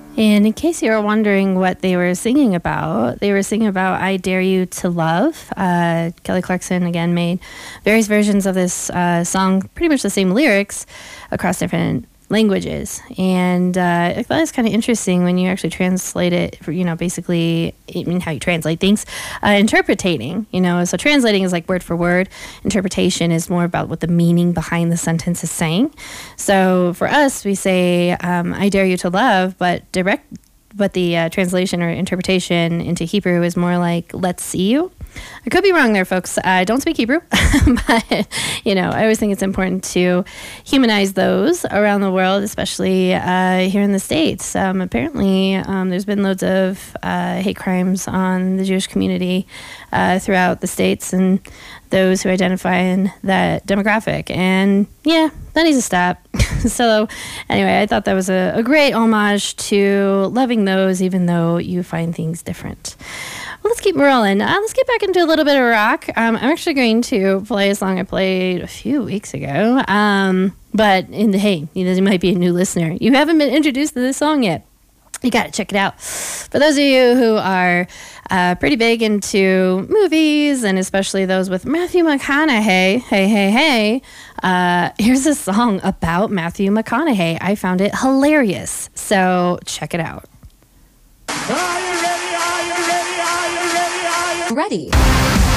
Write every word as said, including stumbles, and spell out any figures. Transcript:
And in case you were wondering what they were singing about, they were singing about I Dare You to Love. Uh, Kelly Clarkson, again, made various versions of this uh, song, pretty much the same lyrics, across different languages. And uh, I thought it's kind of interesting when you actually translate it, for, you know, basically, I mean, how you translate things. Uh, interpreting, you know, so translating is like word for word. Interpretation is more about what the meaning behind the sentence is saying. So for us, we say, um, I dare you to love, but direct, but the uh, translation or interpretation into Hebrew is more like, let's see you. I could be wrong there, folks. I don't speak Hebrew, but, you know, I always think it's important to humanize those around the world, especially uh, here in the States. Um, apparently, um, there's been loads of uh, hate crimes on the Jewish community uh, throughout the States and those who identify in that demographic. And, yeah, that needs to stop. So, anyway, I thought that was a, a great homage to loving those, even though you find things different. Well, let's keep rolling. Uh, let's get back into a little bit of rock. Um, I'm actually going to play a song I played a few weeks ago. Um, but, in the, hey, you know, you might be a new listener. You haven't been introduced to this song yet. You got to check it out. For those of you who are uh, pretty big into movies, and especially those with Matthew McConaughey, hey, hey, hey, uh, here's a song about Matthew McConaughey. I found it hilarious. So check it out. Are you ready? Are you ready? Are you ready? Are you Ready.